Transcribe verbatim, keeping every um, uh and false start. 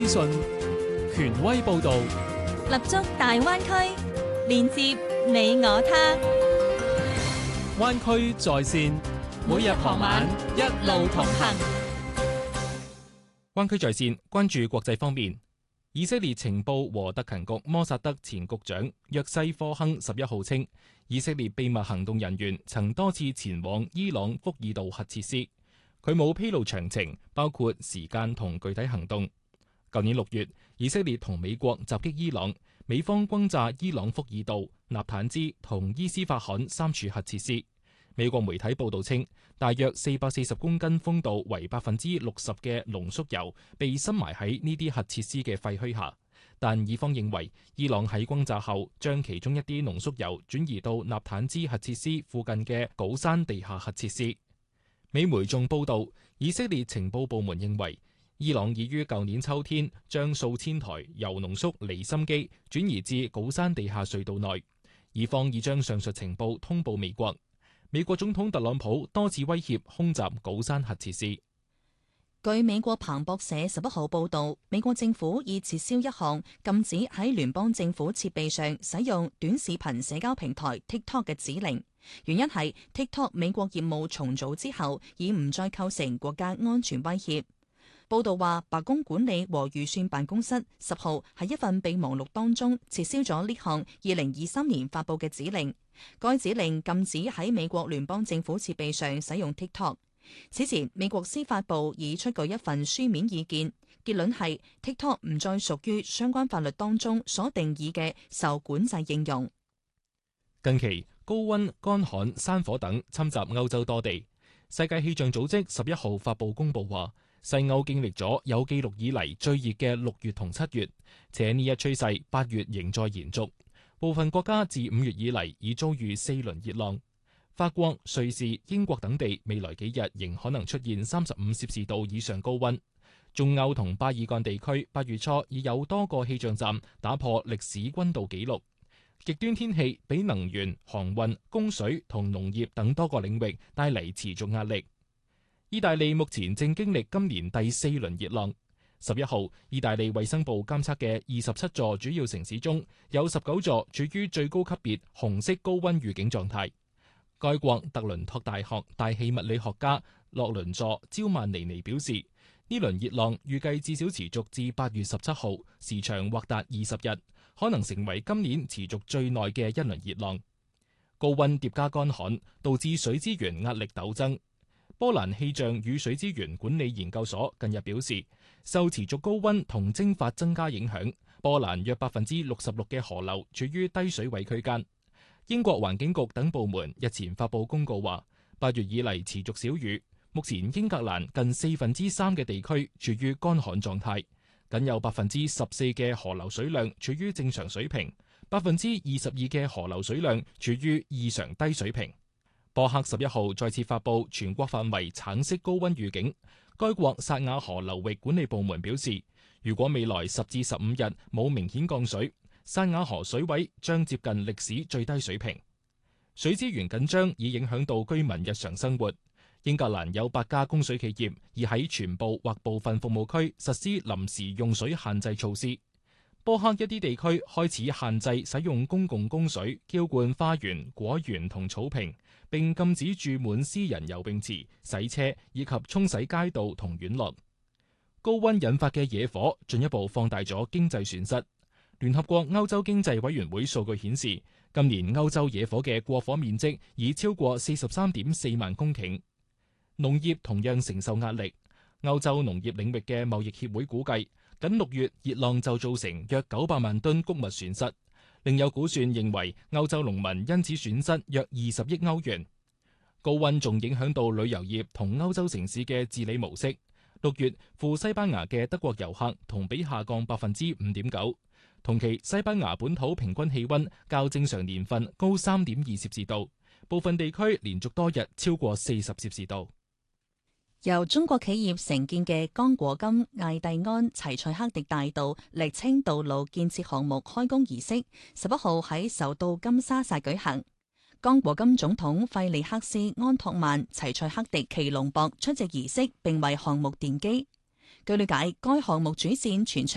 資訊權威報導， 立足大灣區，連接你我他。 灣區在線，每日傍晚一路同行。 灣區在線關注國際方面，以色列情報和特勤局摩薩德前局長約西科亨十一號稱，以色列秘密行動人員曾多次前往伊朗福爾道核設施，佢冇披露詳情，包括時間同具體行動。舊年六月，以色列同美國襲擊伊朗，美方轟炸伊朗福爾道、納坦茲同伊斯法罕三處核設施。美國媒體報道稱，大約四百四十公斤豐度為百分之六十嘅濃縮鈾被深埋喺呢啲核設施嘅廢墟下，但以方認為伊朗喺轟炸後將其中一啲濃縮鈾轉移到納坦茲核設施附近嘅古山地下核設施。美媒仲報道，以色列情報部門認為伊朗已於舊年秋天將數千台鈾濃縮離心機轉移至古山地下隧道內，以方已將上述情報通報美國。美國總統特朗普多次威脅空襲古山核設施。 據美國彭博社十一號報道，美國政府已撤銷一項禁止喺聯邦政府設備上使用短視頻社交平台 TikTok 嘅指令，原因係 TikTok 美國業務重組之後已唔再構成國家安全威脅。報道話，白宮管理和預算辦公室十號喺一份備忘錄當中撤銷咗呢項二零二三年發佈嘅指令。該指令禁止喺美國聯邦政府設備上使用 TikTok。此前，美國司法部已出具一份書面意見，結論係 TikTok 唔再屬於相關法律當中所定義嘅受管制應用。 近期高溫、乾旱、山火等侵襲歐洲多地，世界氣象組織十一號發佈公佈話，西歐經歷咗有記錄以嚟最熱嘅六月同七月，且呢一趨勢八月仍在延續。部分國家自五月以嚟已遭遇四輪熱浪，法國、瑞士、英國等地未來幾日仍可能出現三十五攝氏度以上高溫。中歐同巴爾幹地區八月初已有多個氣象站打破歷史溫度紀錄。極端天氣俾能源、航運、供水同農業等多個領域帶嚟持續壓力。意大利目前正經歷今年第四輪熱浪。十一號，意大利衛生部監測嘅二十七座主要城市中，有十九座處於最高級別紅色高溫預警狀態。該國特倫托大學大氣物理學家洛倫佐焦曼尼尼表示，呢輪熱浪預計至少持續至八月十七號，時長或達二十日，可能成為今年持續最耐嘅一輪熱浪。高溫疊加乾旱，導致水資源壓力陡增。波蘭氣象與水資源管理研究所近日表示，受持續高溫同蒸發增加影響，波蘭約百分之六十六嘅河流處於低水位區間。英國環境局等部門日前發佈公告話，八月以嚟持續小雨，目前英格蘭近四分之三嘅地區處於乾旱狀態，僅有百分之十四嘅河流水量處於正常水平，百分之二十二嘅河流水量處於異常低水平。波克十一號再次發佈全國範圍橙色高溫預警。該國薩瓦河流域管理部門表示，如果未來十至十五日冇明顯降水，薩瓦河水位將接近歷史最低水平。水資源緊張已影響到居民日常生活。英格蘭有八家供水企業已喺全部或部分服務區實施臨時用水限制措施。波克一啲地區開始限制使用公共供水澆灌花園、果園同草坪，並禁止注滿私人游泳池、洗車以及沖洗街道同院落。高溫引發嘅野火進一步放大咗經濟損失。聯合國歐洲經濟委員會數據顯示，今年歐洲野火嘅過火面積已超過四十三點四萬公頃。農業同樣承受壓力。歐洲農業領域嘅貿易協會估計，僅六月熱浪就造成約九百萬噸穀物損失。另有估算認為，歐洲農民因此損失約二十億歐元。高溫仲影響到旅遊業同歐洲城市嘅治理模式。六月赴西班牙嘅德國遊客同比下降百分之五點九。同期西班牙本土平均氣溫較正常年份高三點二攝氏度，部分地區連續多日超過四十攝氏度。 由中國企業承建嘅剛果金艾蒂安齊塞克迪大道瀝青道路建設項目開工儀式十一號喺首都金沙薩舉行。剛果金總統費利克斯安托曼齊塞克迪奇隆博出席儀式，並為項目奠基。據了解，該項目主線全長